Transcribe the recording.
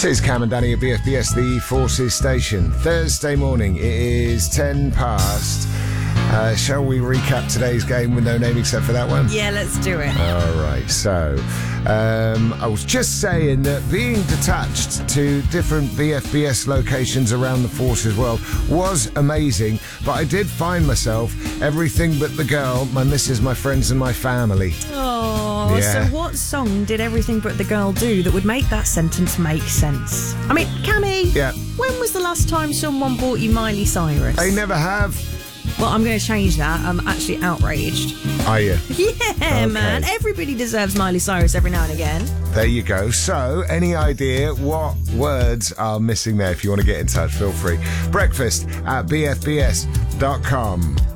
This is Cam and Danny at BFBS, the Forces Station. Thursday morning, it is 10 past. Shall we recap today's game with no name except for that one? Yeah, let's do it. All right, so I was just saying that being detached to different BFBS locations around the Forces world was amazing, but I did find myself everything but the girl, my missus, my friends and my family. Oh, Yeah. So what song did Everything But the Girl do that would make that sentence make sense? I mean, Cammy, Yeah. when was the last time someone bought you Miley Cyrus? They never have. Well, I'm going to change that. I'm actually outraged. Are you? Yeah, Okay. man. Everybody deserves Miley Cyrus every now and again. There you go. So, any idea what words are missing there? If you want to get in touch, feel free. Breakfast at bfbs.com.